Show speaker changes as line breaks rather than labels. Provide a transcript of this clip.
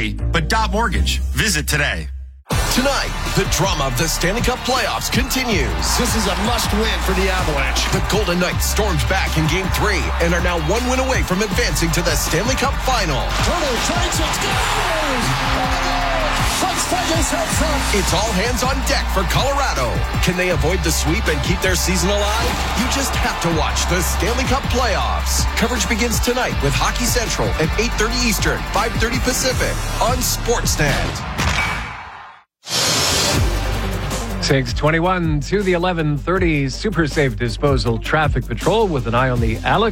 today, but Mortgage. Visit today.
Tonight, the drama of the Stanley Cup playoffs continues.
This is a must-win for the Avalanche.
The Golden Knights stormed back in Game 3 and are now 1 win away from advancing to the Stanley Cup final.
Turner tries it, scores!
It's all hands on deck for Colorado. Can they avoid the sweep and keep their season alive? You just have to watch the Stanley Cup playoffs. Coverage begins tonight with Hockey Central at 8:30 Eastern, 5:30 Pacific on Sportsnet.
6:21 to the 11:30 Super Safe Disposal Traffic Patrol with an eye on the Alex